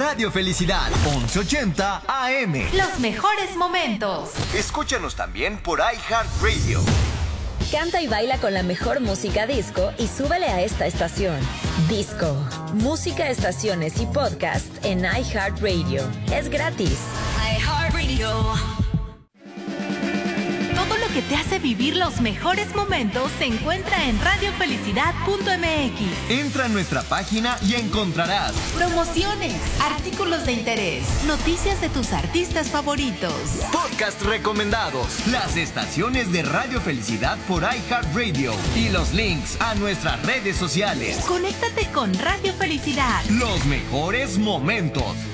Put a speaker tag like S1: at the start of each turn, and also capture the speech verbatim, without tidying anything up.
S1: Radio Felicidad, once ochenta A M.
S2: Los mejores momentos.
S1: Escúchanos también por iHeartRadio.
S3: Canta y baila con la mejor música disco y súbele a esta estación. Disco. Música, estaciones y podcast en iHeartRadio. Es gratis.
S2: iHeartRadio. Todo lo que te hace vivir los mejores momentos se encuentra en radio felicidad punto m x.
S1: Entra a nuestra página y encontrarás
S2: promociones, artículos de interés, noticias de tus artistas favoritos,
S1: podcast recomendados, las estaciones de Radio Felicidad por iHeartRadio y los links a nuestras redes sociales.
S2: Conéctate con Radio Felicidad.
S1: Los mejores momentos.